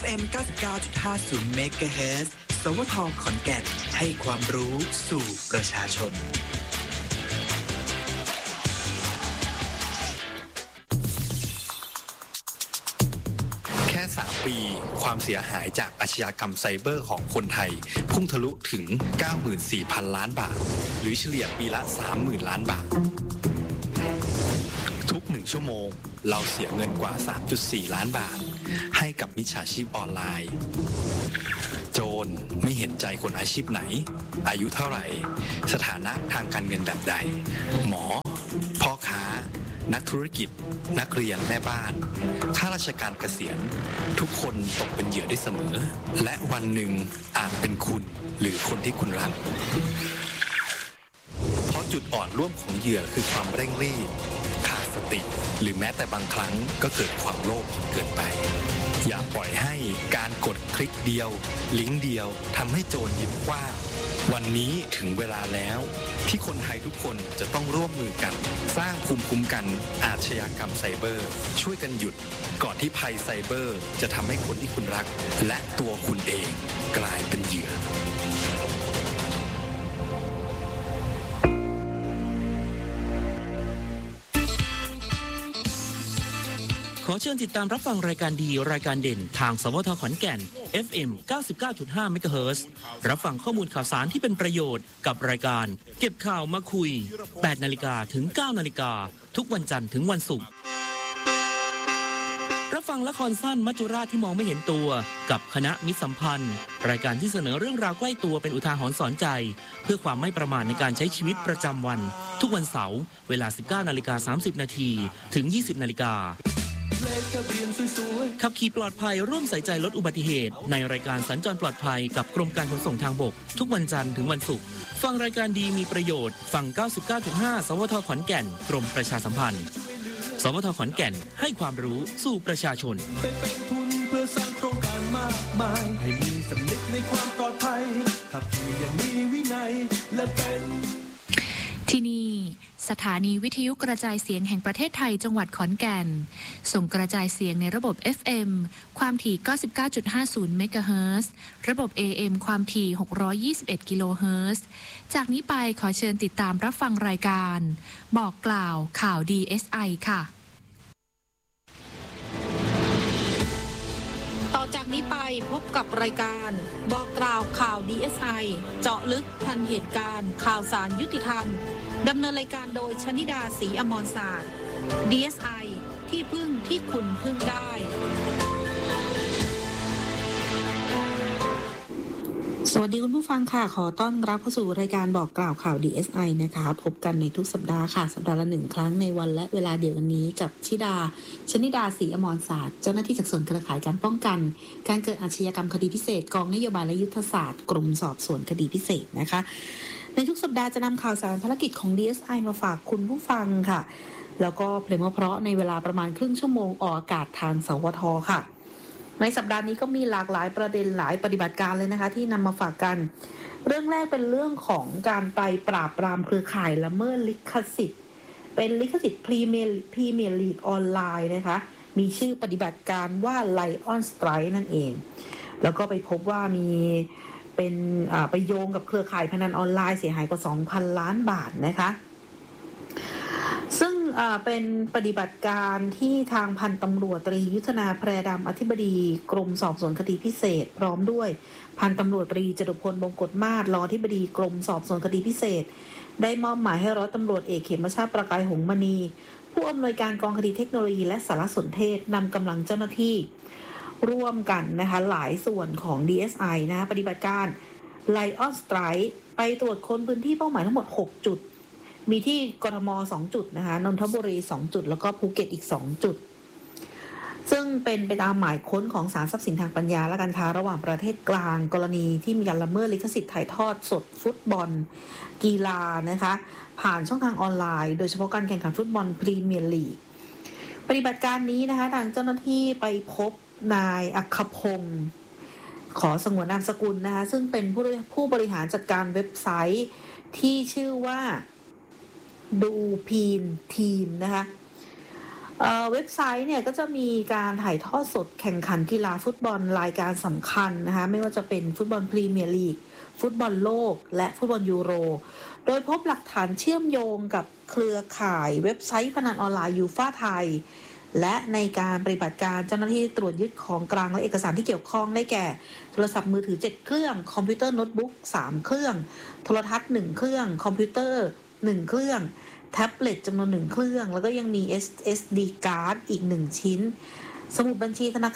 FM 99.50 MHz สวทขอนแก่นให้ความรู้สู่ประชาชนแค่3 ปีความเสียหายจากอาชญากรรมไซเบอร์ของคนไทยพุ่งทะลุถึง 94,000 ล้านบาทหรือเฉลี่ยปีละ 30,000 ล้านบาททุก1 ชั่วโมงเราเสียเงินกว่า 3.4 ล้านบาทให้กับมิจฉาชีพออนไลน์โจรไม่เห็นใจคนอาชีพไหนอายุเท่าไหร่สถานะทางการเงินแบบใดหมอพ่อค้านักธุรกิจนักเรียนแม่บ้านข้าราชการเกษียณทุกคนตกเป็นเหยื่อได้เสมอและวันหนึ่งอาจเป็นคุณหรือคนที่คุณรักเพราะจุดอ่อนร่วมของเหยื่อคือความเร่งรีบขาดสติหรือแม้แต่บางครั้งก็เกิดความโลภเกินไปอย่าปล่อยให้การกดคลิกเดียวลิงก์เดียวทำให้โจรยิ้มกว้างวันนี้ถึงเวลาแล้วที่คนไทยทุกคนจะต้องร่วมมือกันสร้างภูมิคุ้มกันอาชญากรรมไซเบอร์ช่วยกันหยุดก่อนที่ภัยไซเบอร์จะทำให้คนที่คุณรักและตัวคุณเองกลายเป็นเหยื่อขอเชิญติดตามรับฟังรายการดีรายการเด่นทางสวทขอนแก่น FM 99.5 MHz รับฟังข้อมูลข่าวสารที่เป็นประโยชน์กับรายการเก็บข่าวมาคุย 8 นาฬิกาถึง 9 นาฬิกาทุกวันจันทร์ถึงวันศุกร์รับฟังละครสั้นมัจจุราชที่มองไม่เห็นตัวกับคณะมิตรสัมพันธ์รายการที่เสนอเรื่องราวใกล้ตัวเป็นอุทาหรณ์สอนใจเพื่อความไม่ประมาทในการใช้ชีวิตประจำวันทุกวันเสาร์เวลา 19:30 น. ถึง 20:00 น. ขับขี่ปลอดภัยร่วมใส่ใจลดอุบัติเหตุในรายการสัญจรปลอดภัยกับกรมการขนส่งทางบกทุกวันจันทร์ถึงวันศุกร์ฟังรายการดีมีประโยชน์ฟัง 99.5 สวทขอนแก่นกรมประชาสัมพันธ์สวทขอนแก่นให้ความรู้สู่ประชาชนเป็นทุนเพื่อสร้างโครงการมากมายให้มีสำนึกในความปลอดภัยขับขี่อย่างมีวินัยและเป็นที่นี่สถานีวิทยุกระจายเสียงแห่งประเทศไทยจังหวัดขอนแก่นส่งกระจายเสียงในระบบ FM ความถี่ 99.50 เมกะเฮิรตซ์ระบบ AM ความถี่ 621 กิโลเฮิรตซ์จากนี้ไปขอเชิญติดตามรับฟังรายการบอกกล่าวข่าว DSI ค่ะต่อจากนี้ไปพบกับรายการบอกกล่าวข่าว DSI เจาะลึกทันเหตุการณ์ข่าวสารยุติธรรมดำเนินรายการโดยชนิดาศรีอมรศาสตร์ DSI ที่พึ่งที่คุณพึ่งได้สวัสดีคุณผู้ฟังค่ะขอต้อนรับเข้าสู่รายการบอกกล่าวข่าว DSI นะคะพบกันในทุกสัปดาห์ค่ะสัปดาห์ละ1 ครั้งในวันและเวลาเดียวกันนี้กับชนิดาศรีอมรศาสตร์เจ้าหน้าที่จากส่วนเครือข่ายการป้องกันการเกิดอาชญากรรมคดีพิเศษกองนโยบายและยุทธศาสตร์กรมสอบสวนคดีพิเศษนะคะในทุกสัปดาห์จะนำข่าวสารภารกิจของ DSI มาฝากคุณผู้ฟังค่ะแล้วก็เพลงเพราะในเวลาประมาณครึ่งชั่วโมงออกอากาศทางสวทค่ะในสัปดาห์นี้ก็มีหลากหลายประเด็นหลายปฏิบัติการเลยนะคะที่นำมาฝากกันเรื่องแรกเป็นเรื่องของการไปปราบปรามเครือข่ายละเมิดลิขสิทธิ์เป็นลิขสิทธิ์พรีเมียร์ลีกออนไลน์นะคะมีชื่อปฏิบัติการว่า Lion Strike นั่นเองแล้วก็ไปพบว่ามีเป็นไปโยงกับเครือข่ายพนันออนไลน์เสียหายกว่า 2,000 ล้านบาทนะคะซึ่งเป็นปฏิบัติการที่ทางพันตำรวจตรียุทธนาแพรดำอธิบดีกรมสอบสวนคดีพิเศษพร้อมด้วยพันตำรวจตรีจตุพลบงกฎมาศรองอธิบดีกรมสอบสวนคดีพิเศษได้มอบหมายให้ร้อยตำรวจเอกเขมชาติประกายหงส์มณีผู้อำนวยการกองคดีเทคโนโลยีและสารสนเทศนำกำลังเจ้าหน้าที่ร่วมกันนะคะหลายส่วนของ DSI นะปฏิบัติการ Lion Strike ไปตรวจค้นพื้นที่เป้าหมายทั้งหมด6 จุดมีที่กทม2 จุดนะคะนนทบุรี2 จุดแล้วก็ภูเก็ตอีก2 จุดซึ่งเป็นไปตามหมายค้นของศาลทรัพย์สินทางปัญญาและการค้าระหว่างประเทศกลางกรณีที่มีการละเมิดลิขสิทธิ์ถ่ายทอดสดฟุตบอลกีฬานะคะผ่านช่องทางออนไลน์โดยเฉพาะการแข่งขันฟุตบอลพรีเมียร์ลีกปฏิบัติการนี้นะคะทางเจ้าหน้าที่ไปพบนายอัครพงศ์ขอสงวนนามสกุลนะคะซึ่งเป็นผู้บริหารจัดการเว็บไซต์ที่ชื่อว่าดูพีนทีมนะคะเว็บไซต์เนี่ยก็จะมีการถ่ายทอดสดแข่งขันกีฬาฟุตบอลรายการสำคัญนะคะไม่ว่าจะเป็นฟุตบอลพรีเมียร์ลีกฟุตบอลโลกและฟุตบอลยูโรโดยพบหลักฐานเชื่อมโยงกับเครือข่ายเว็บไซต์พนันออนไลน์ยูฟ่าไทยและในการปฏิบัติการเจ้าหน้าที่ตรวจยึดของกลางและเอกสารที่เกี่ยวข้องได้แก่โทรศัพท์มือถือ7เครื่องคอมพิวเตอร์โน้ตบุ๊ก3เครื่องโทรทัศน์1เครื่องคอมพิวเตอร์1เครื่องแท็บเล็ตจำนวน1เครื่องแล้วก็ยังมี SSD card อีก1ชิ้นสมุดบัญชีธนาคาร